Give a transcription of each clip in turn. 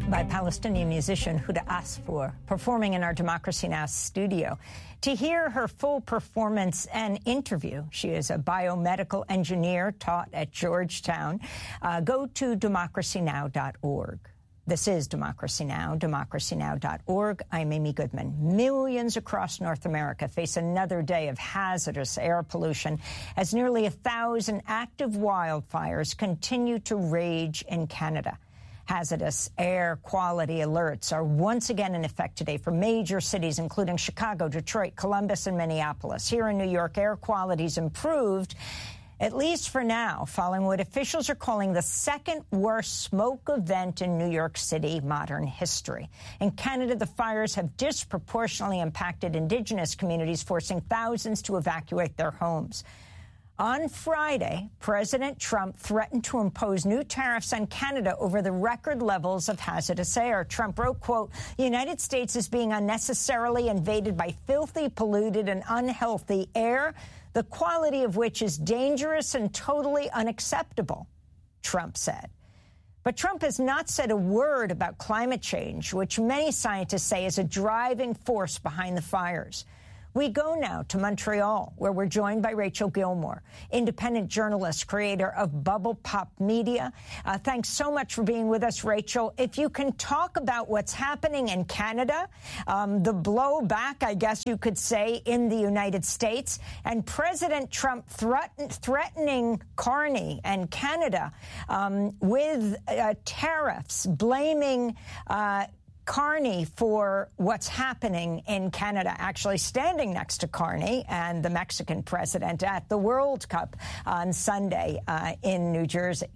by Palestinian musician Huda Asfour, performing in our Democracy Now! Studio. To hear her full performance and interview, she is a biomedical engineer taught at Georgetown. Go to democracynow.org. This is Democracy Now!, democracynow.org. I'm Amy Goodman. Millions across North America face another day of hazardous air pollution as nearly 1,000 active wildfires continue to rage in Canada. Hazardous air quality alerts are once again in effect today for major cities, including Chicago, Detroit, Columbus, and Minneapolis. Here in New York, air quality's improved, at least for now, following what officials are calling the second worst smoke event in New York City modern history. In Canada, the fires have disproportionately impacted Indigenous communities, forcing thousands to evacuate their homes. On Friday, President Trump threatened to impose new tariffs on Canada over the record levels of hazardous air. Trump wrote, quote, "The United States is being unnecessarily invaded by filthy, polluted, and unhealthy air, the quality of which is dangerous and totally unacceptable," Trump said. But Trump has not said a word about climate change, which many scientists say is a driving force behind the fires. We go now to Montreal, where we're joined by Rachel Gilmore, independent journalist, creator of Bubble Pop Media. Thanks so much for being with us, Rachel. If you can talk about what's happening in Canada, the blowback, I guess you could say, in the United States, and President Trump threatening Carney and Canada with tariffs, blaming Carney for what's happening in Canada, actually standing next to Carney and the Mexican president at the World Cup on Sunday in New Jersey.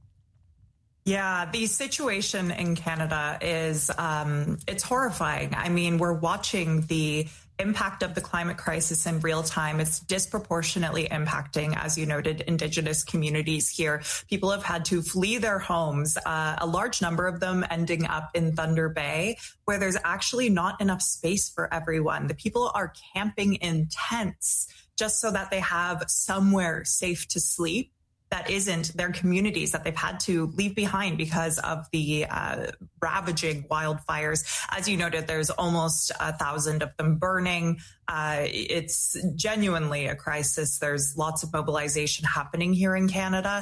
Yeah, the situation in Canada is, it's horrifying. I mean, we're watching the impact of the climate crisis in real time. It's disproportionately impacting, as you noted, Indigenous communities here. People have had to flee their homes, a large number of them ending up in Thunder Bay, where there's actually not enough space for everyone. The people are camping in tents just so that they have somewhere safe to sleep that isn't their communities that they've had to leave behind because of the ravaging wildfires. As you noted, there's almost 1,000 of them burning. It's genuinely a crisis. There's lots of mobilization happening here in Canada.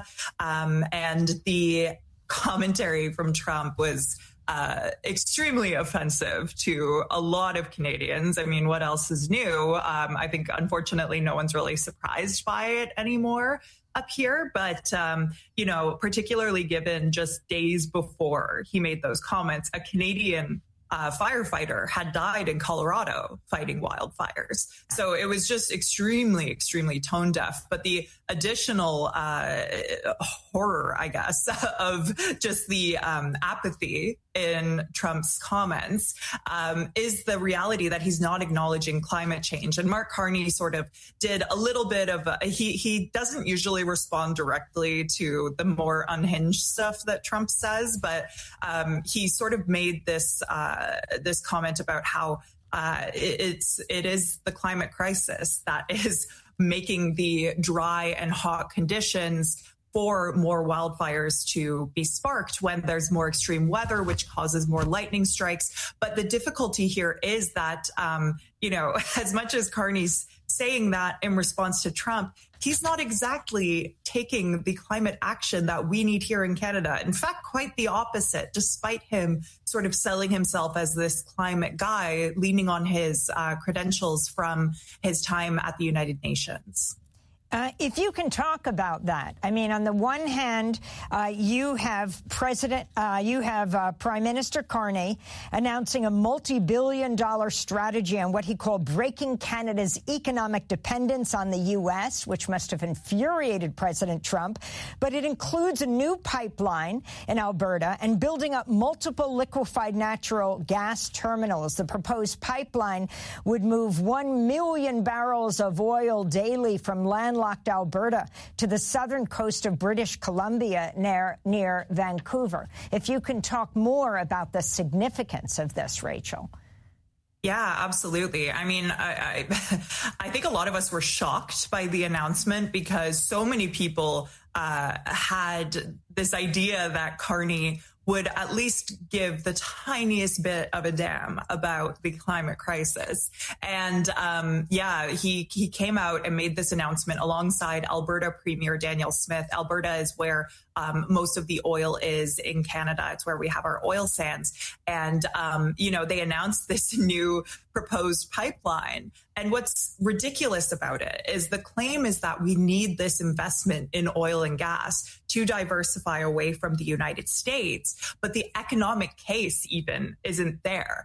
And the commentary from Trump was extremely offensive to a lot of Canadians. I mean, what else is new? I think, unfortunately, no one's really surprised by it anymore up here, but, you know, particularly given just days before he made those comments, a Canadian firefighter had died in Colorado fighting wildfires. So it was just extremely, extremely tone deaf. But the additional horror, I guess, of just the apathy in Trump's comments is the reality that he's not acknowledging climate change. And Mark Carney sort of did a little bit of he doesn't usually respond directly to the more unhinged stuff that Trump says, but he sort of made this this comment about how it is the climate crisis that is making the dry and hot conditions for more wildfires to be sparked when there's more extreme weather, which causes more lightning strikes. But the difficulty here is that, you know, as much as Carney's saying that in response to Trump, he's not exactly taking the climate action that we need here in Canada. In fact, quite the opposite, despite him sort of selling himself as this climate guy, leaning on his credentials from his time at the United Nations. If you can talk about that, I mean, on the one hand, you have Prime Minister Carney announcing a multi-billion-dollar strategy on what he called breaking Canada's economic dependence on the U.S., which must have infuriated President Trump. But it includes a new pipeline in Alberta and building up multiple liquefied natural gas terminals. The proposed pipeline would move 1 million barrels of oil daily from landlocked Alberta to the southern coast of British Columbia near Vancouver. If you can talk more about the significance of this, Rachel. Yeah, absolutely. I mean, I think a lot of us were shocked by the announcement because so many people had this idea that Carney would at least give the tiniest bit of a damn about the climate crisis. And he came out and made this announcement alongside Alberta Premier Danielle Smith. Alberta is where most of the oil is in Canada. It's where we have our oil sands. And, they announced this new proposed pipeline. And what's ridiculous about it is the claim is that we need this investment in oil and gas to diversify away from the United States. But the economic case even isn't there.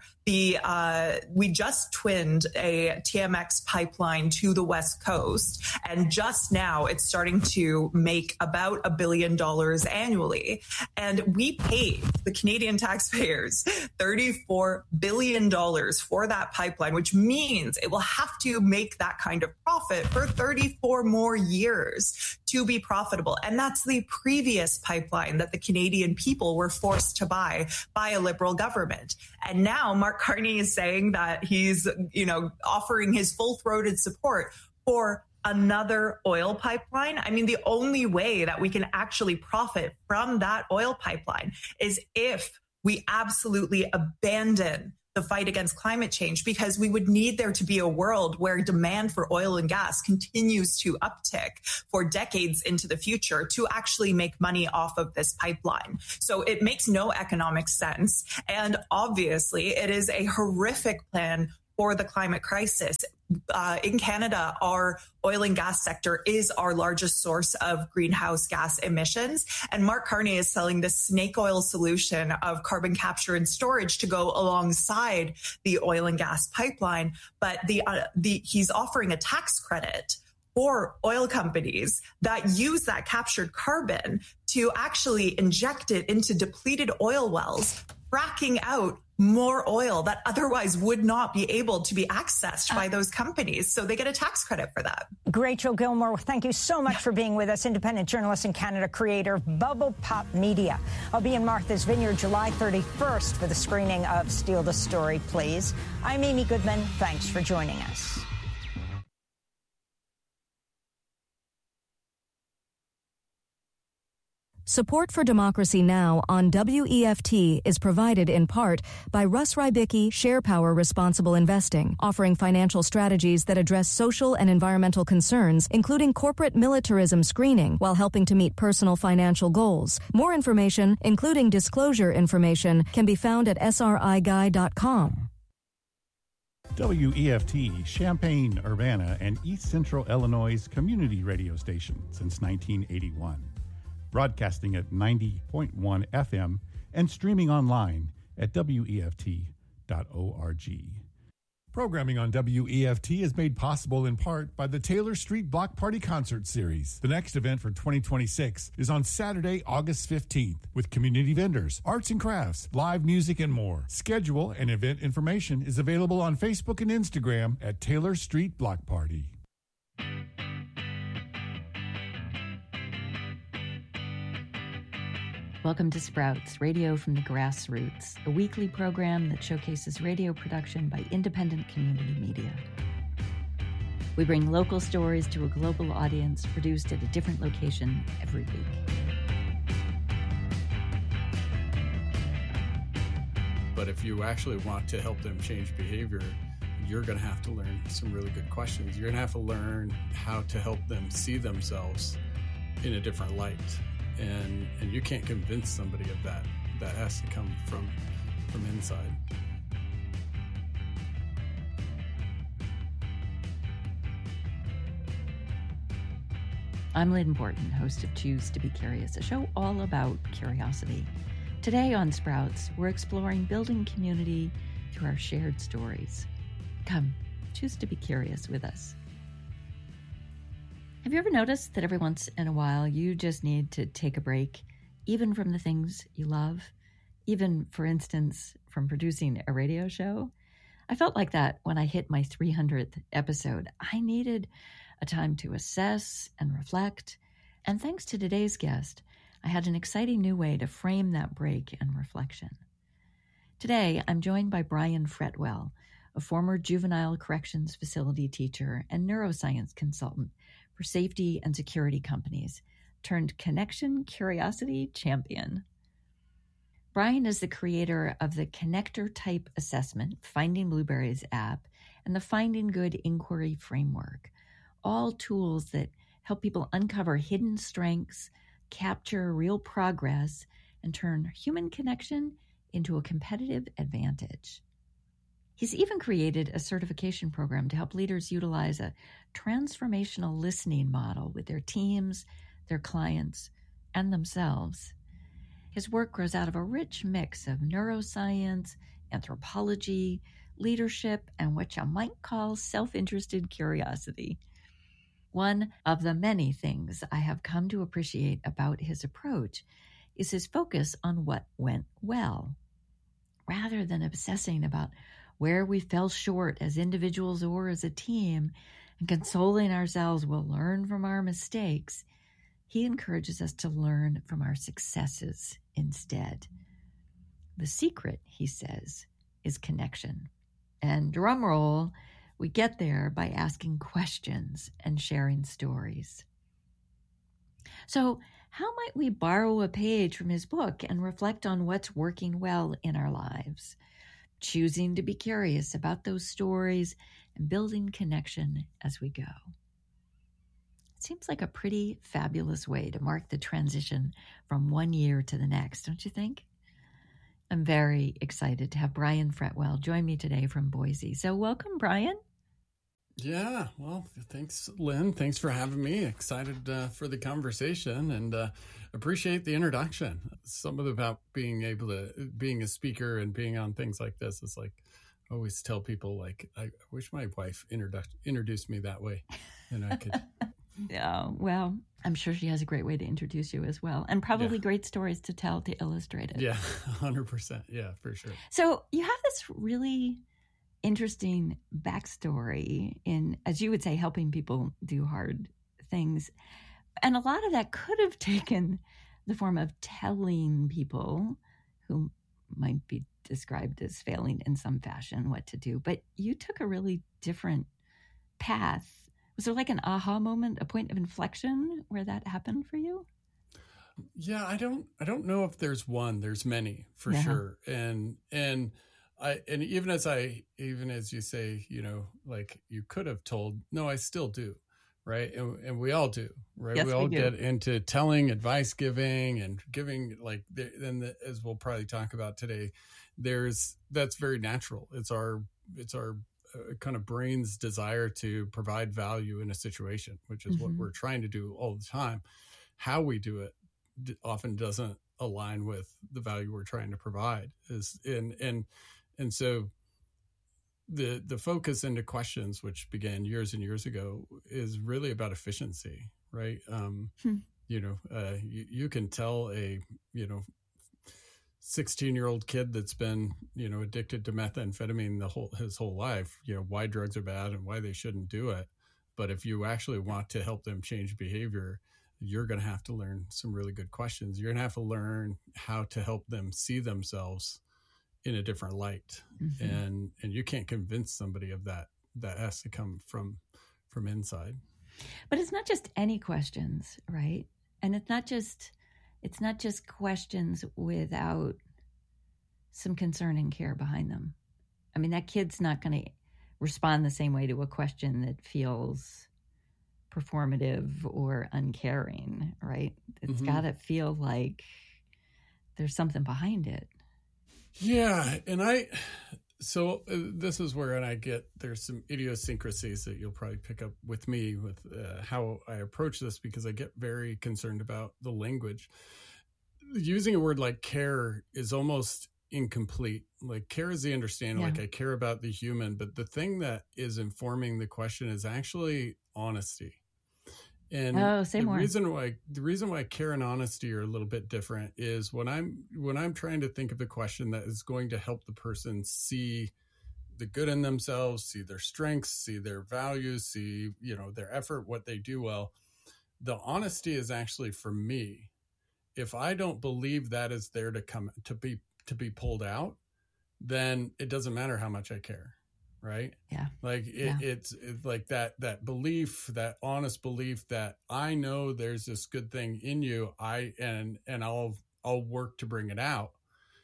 We just twinned a TMX pipeline to the West Coast, and just now it's starting to make about $1 billion annually. And we paid the Canadian taxpayers $34 billion for that pipeline, which means it will have to make that kind of profit for 34 more years to be profitable. And that's the previous pipeline that the Canadian people were forced to buy by a Liberal government. And now Mark Carney is saying that he's, offering his full-throated support for another oil pipeline. I mean, the only way that we can actually profit from that oil pipeline is if we absolutely abandon the fight against climate change, because we would need there to be a world where demand for oil and gas continues to uptick for decades into the future to actually make money off of this pipeline. So it makes no economic sense. And obviously, it is a horrific plan for the climate crisis. In Canada, our oil and gas sector is our largest source of greenhouse gas emissions. And Mark Carney is selling this snake oil solution of carbon capture and storage to go alongside the oil and gas pipeline. But he's offering a tax credit for oil companies that use that captured carbon to actually inject it into depleted oil wells, fracking out more oil that otherwise would not be able to be accessed by those companies. So they get a tax credit for that. Rachel Gilmore, thank you so much for being with us. Independent journalist and Canada, creator of Bubble Pop Media. I'll be in Martha's Vineyard July 31st for the screening of Steal the Story, Please. I'm Amy Goodman. Thanks for joining us. Support for Democracy Now! On WEFT is provided in part by Russ Rybicki SharePower Responsible Investing, offering financial strategies that address social and environmental concerns, including corporate militarism screening, while helping to meet personal financial goals. More information, including disclosure information, can be found at sriguy.com. WEFT, Champaign-Urbana and East Central Illinois' community radio station since 1981. Broadcasting at 90.1 FM and streaming online at WEFT.org. Programming on WEFT is made possible in part by the Taylor Street Block Party Concert Series. The next event for 2026 is on Saturday, August 15th, with community vendors, arts and crafts, live music, and more. Schedule and event information is available on Facebook and Instagram at Taylor Street Block Party. Welcome to Sprouts, radio from the grassroots, a weekly program that showcases radio production by independent community media. We bring local stories to a global audience, produced at a different location every week. But if you actually want to help them change behavior, you're going to have to learn some really good questions. You're going to have to learn how to help them see themselves in a different light. And you can't convince somebody of that. That has to come from inside. I'm Lynn Borton, host of Choose to Be Curious, a show all about curiosity. Today on Sprouts, we're exploring building community through our shared stories. Come, choose to be curious with us. Have you ever noticed that every once in a while you just need to take a break, even from the things you love? Even, for instance, from producing a radio show? I felt like that when I hit my 300th episode. I needed a time to assess and reflect. And thanks to today's guest, I had an exciting new way to frame that break and reflection. Today, I'm joined by Brian Fretwell, a former juvenile corrections facility teacher and neuroscience consultant for safety and security companies, turned connection curiosity champion. Brian is the creator of the Connector Type Assessment, Finding Blueberries app, and the Finding Good Inquiry Framework, all tools that help people uncover hidden strengths, capture real progress, and turn human connection into a competitive advantage. He's even created a certification program to help leaders utilize a transformational listening model with their teams, their clients, and themselves. His work grows out of a rich mix of neuroscience, anthropology, leadership, and what you might call self-interested curiosity. One of the many things I have come to appreciate about his approach is his focus on what went well, rather than obsessing about where we fell short as individuals or as a team and consoling ourselves we'll learn from our mistakes. He encourages us to learn from our successes instead. The secret, he says, is connection. And drum roll, we get there by asking questions and sharing stories. So, how might we borrow a page from his book and reflect on what's working well in our lives? Choosing to be curious about those stories and building connection as we go. It seems like a pretty fabulous way to mark the transition from one year to the next, don't you think? I'm very excited to have Brian Fretwell join me today from Boise. So welcome, Brian. Yeah, well, thanks, Lynn. Thanks for having me. Excited for the conversation and appreciate the introduction. Something about being a speaker and being on things like this is like, I always tell people, like, I wish my wife introduced me that way. And I could. Yeah, well, I'm sure she has a great way to introduce you as well. And probably great stories to tell to illustrate it. Yeah, 100%. Yeah, for sure. So you have this really interesting backstory in, as you would say, helping people do hard things. And a lot of that could have taken the form of telling people who might be described as failing in some fashion what to do. But you took a really different path. Was there like an aha moment, a point of inflection where that happened for you? Yeah, I don't know if there's one. There's many for sure. And even as you say, like you could have told, no, I still do. Right. And we all do. Right. Yes, we all do. Get into telling, advice giving and giving, like, as we'll probably talk about today, that's very natural. It's our kind of brain's desire to provide value in a situation, which is what we're trying to do all the time. How we do it often doesn't align with the value we're trying to provide. And so the focus into questions, which began years and years ago, is really about efficiency, right? You can tell a 16-year-old kid that's been, addicted to methamphetamine his whole life, why drugs are bad and why they shouldn't do it. But if you actually want to help them change behavior, you're going to have to learn some really good questions. You're going to have to learn how to help them see themselves in a different light. And you can't convince somebody of that. That has to come from inside. But it's not just any questions, right? And it's not just questions without some concern and care behind them. I mean, that kid's not going to respond the same way to a question that feels performative or uncaring, right? It's got to feel like there's something behind it. Yeah. And this is where there's some idiosyncrasies that you'll probably pick up with me with how I approach this, because I get very concerned about the language. Using a word like care is almost incomplete. Like, care is the understanding, like I care about the human, but the thing that is informing the question is actually honesty. And the reason why care and honesty are a little bit different is when I'm trying to think of the question that is going to help the person see the good in themselves, see their strengths, see their values, see, their effort, what they do well. The honesty is actually for me. If I don't believe that is there to be pulled out, then it doesn't matter how much I care. Right. Yeah. Like it's like that belief, that honest belief that I know there's this good thing in you. I'll work to bring it out.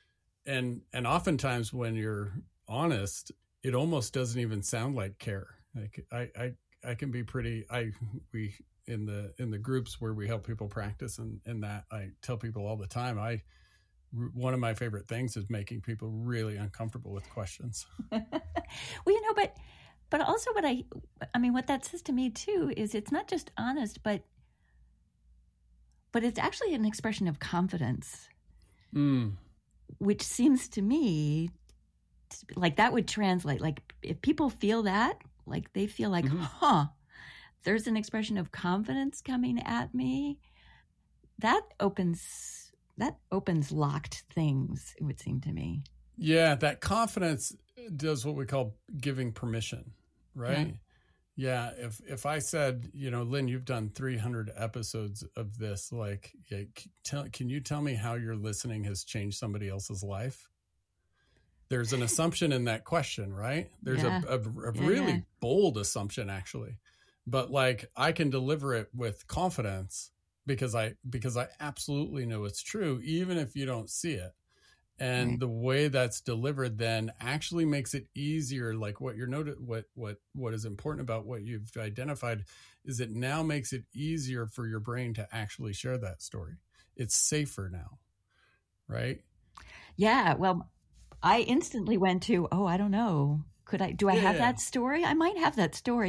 and oftentimes when you're honest, it almost doesn't even sound like care. Like I can be we in the groups where we help people practice and that I tell people all the time, one of my favorite things is making people really uncomfortable with questions. Well, but also what that says to me too is it's not just honest, but it's actually an expression of confidence, which seems to me like that would translate. Like if people feel that, like they feel like, there's an expression of confidence coming at me, that opens locked things, it would seem to me. Yeah, that confidence does what we call giving permission, right? Yeah. If I said, Lynn, you've done 300 episodes of this, like, can you tell me how your listening has changed somebody else's life? There's an assumption in that question, right? There's a really bold assumption, actually. But like I can deliver it with confidence because I absolutely know it's true, even if you don't see it. And the way that's delivered then actually makes it easier. Like what what is important about what you've identified is it now makes it easier for your brain to actually share that story. It's safer now, right? Yeah. Well, I instantly went to, I don't know. Do I have that story? I might have that story.